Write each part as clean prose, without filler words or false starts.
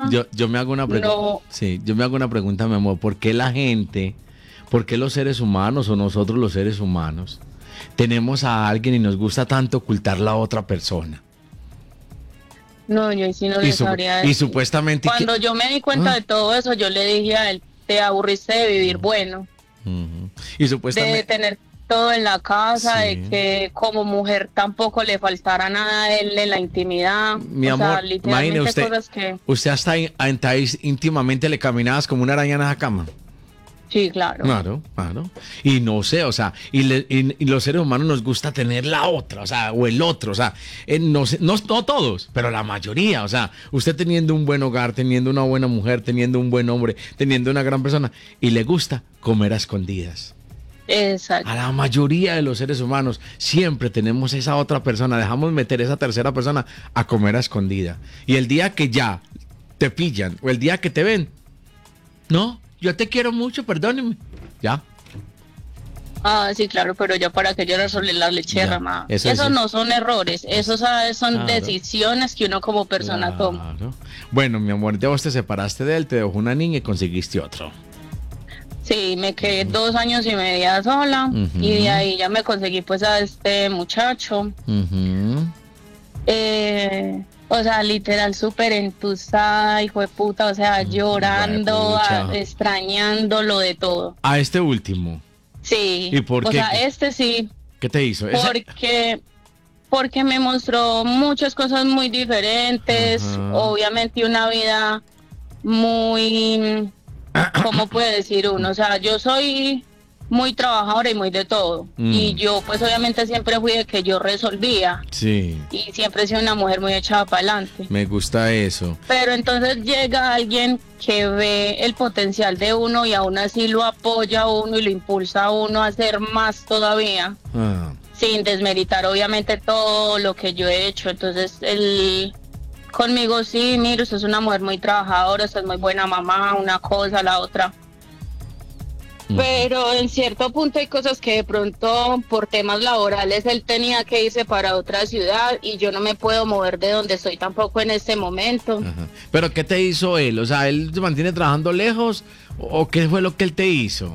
Yo me hago una pregunta. no, Sí, yo me hago una pregunta, mi amor. ¿Por qué la gente, por qué los seres humanos o nosotros los seres humanos tenemos a alguien y nos gusta tanto ocultar la otra persona? no, yo ahí sí no Y, le sabría y decir. supuestamente... Cuando yo me di cuenta Ah, de todo eso, yo le dije a él, te aburriste de vivir bueno, ujú. Y de supuestamente... tener todo en la casa, de Sí. que como mujer tampoco le faltara nada a él en la intimidad. Mi O sea, amor, imagine literalmente usted, cosas que... usted hasta íntimamente le caminabas como una araña en esa cama. Sí, claro. Claro, claro. Y no sé, o sea, y los seres humanos nos gusta tener la otra, o sea, o el otro, o sea, no, no todos, pero la mayoría, o sea, usted teniendo un buen hogar, teniendo una buena mujer, teniendo un buen hombre, teniendo una gran persona, y le gusta comer a escondidas. Exacto. A la mayoría de los seres humanos siempre tenemos esa otra persona, dejamos meter esa tercera persona a comer a escondida. Y el día que ya te pillan, o el día que te ven, no, yo te quiero mucho, perdóneme. Ya, Ah, sí, claro, pero ya para que yo resolver la leche ya. derramada. Eso Esos sí. no son errores, esos son Claro. decisiones que uno como persona toma. Claro. Bueno, mi amor, ya vos te separaste de él, te dejó una niña y conseguiste otro. Sí, me quedé 2 años y medio sola Ujú. y de ahí ya me conseguí pues a este muchacho. Ujú. O sea, literal súper entusada, hijo de puta, o sea, llorando, Huepucha. extrañándolo de todo. A este último. Sí, ¿Y por o qué? sea, este sí, ¿Qué te hizo? porque me mostró muchas cosas muy diferentes, Ajá. obviamente una vida muy, ¿cómo puede decir uno? O sea, yo soy muy trabajadora y muy de todo. Y Mm. yo pues obviamente siempre fui de que yo resolvía Sí, y siempre he sido una mujer muy echada para adelante. me gusta eso. Pero entonces llega alguien que ve el potencial de uno y aún así lo apoya a uno y lo impulsa a uno a hacer más todavía, Ah. sin desmeritar obviamente todo lo que yo he hecho. Entonces él conmigo sí, mire, usted es una mujer muy trabajadora, usted es muy buena mamá, una cosa, la otra. Pero en cierto punto hay cosas que de pronto por temas laborales él tenía que irse para otra ciudad y yo no me puedo mover de donde estoy tampoco en este momento. Ajá. ¿Pero qué te hizo él? O sea, ¿él se mantiene trabajando lejos? ¿O qué fue lo que él te hizo?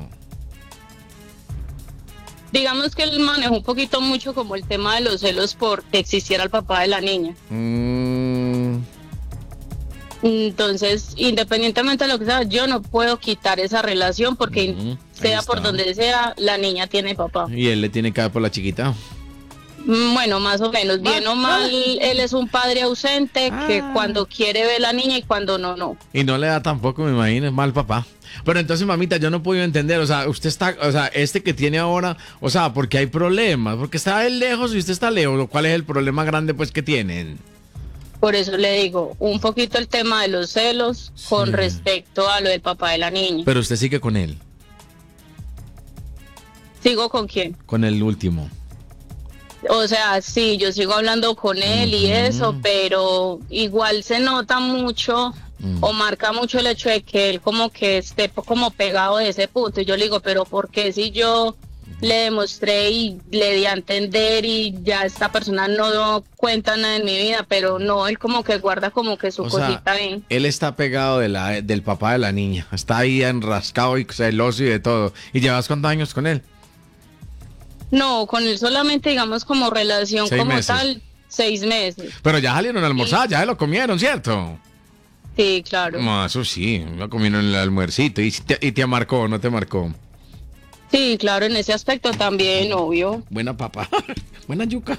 Digamos que él manejó un poquito mucho como el tema de los celos por que existiera el papá de la niña. Mm, Entonces, independientemente de lo que sea, yo no puedo quitar esa relación porque ahí sea por está. donde sea, la niña tiene papá. Y él le tiene que dar por la chiquita. Bueno, más o menos, bien o mal, él es un padre ausente que cuando quiere ve la niña y cuando no, no. Y no le da tampoco, me imagino, es mal papá. Pero entonces, mamita, yo no puedo entender, o sea, usted está, o sea, este que tiene ahora, o sea, porque hay problemas, porque está él lejos y usted está lejos, ¿cuál es el problema grande pues que tienen? Por eso le digo, un poquito el tema de los celos con respecto a lo del papá de la niña. Pero usted sigue con él, ¿Sigo con quién? con el último. O sea, sí, yo sigo hablando con él y eso, pero igual se nota mucho o marca mucho el hecho de que él como que esté como pegado de ese punto. Y yo le digo, pero ¿por qué si yo le demostré y le di a entender y ya esta persona no cuenta nada en mi vida? Pero no, él como que guarda como que su O sea, cosita bien. él está pegado del papá de la niña, está ahí enrascado y celoso y de todo. ¿Y llevas cuántos años con él? No, con él solamente digamos como relación 6 como meses. tal, 6 meses. Pero ya salieron a almorzar, ya se lo comieron, ¿cierto? Sí, claro. No, eso sí, lo comieron en el almuercito. Y te marcó o no te marcó? Sí, claro, en ese aspecto también, obvio. Buena papa, buena yuca.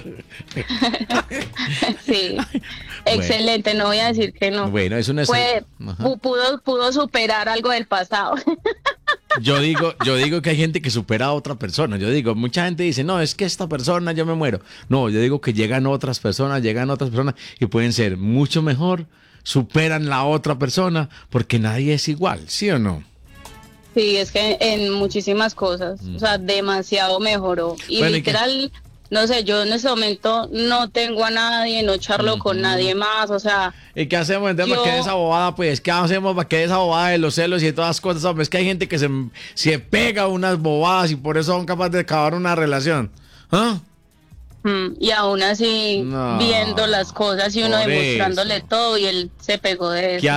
Sí, excelente, no voy a decir que no. Bueno, es una... Fue, Ajá. pudo superar algo del pasado. Yo digo que hay gente que supera a otra persona. Yo digo, mucha gente dice, no, es que esta persona yo me muero. No, yo digo que llegan otras personas y pueden ser mucho mejor, superan la otra persona, porque nadie es igual, ¿sí o no? Sí, es que en muchísimas cosas, o sea, demasiado mejoró. Y Bueno, ¿y qué? literal, no sé, yo en ese momento no tengo a nadie, no charlo con nadie más, o sea, ¿Y qué hacemos entonces para que de esa bobada, pues? ¿Qué hacemos para que de esa bobada de los celos y de todas las cosas? Hombre, es que hay gente que se pega unas bobadas y por eso son capaces de acabar una relación. ¿Ah? y aún así No, viendo las cosas y uno por demostrándole eso. todo y él se pegó de ¿Qué eso.